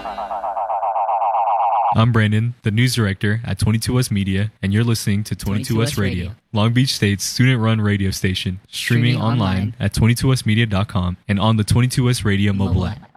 I'm Brandon, the news director at 22US Media, and you're listening to 22US Radio, Long Beach State's student-run radio station, streaming online at 22usmedia.com and on the 22US Radio mobile app.